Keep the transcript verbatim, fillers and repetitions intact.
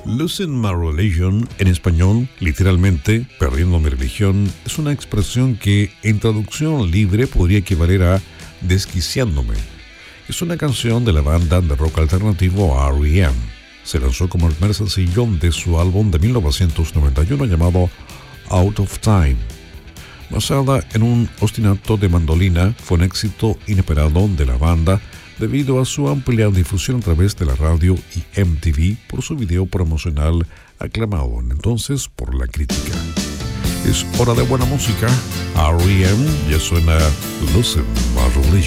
Losing my religion, en español, literalmente, perdiendo mi religión, es una expresión que, en traducción libre, podría equivaler a desquiciándome. Es una canción de la banda de rock alternativo R E M. Se lanzó como el primer sencillo de su álbum de mil novecientos noventa y uno llamado Out of Time. Basada en un ostinato de mandolina, fue un éxito inesperado de la banda debido a su amplia difusión a través de la radio y M T V por su video promocional aclamado entonces por la crítica. Es hora de buena música. R E M ya suena Losing My Religion.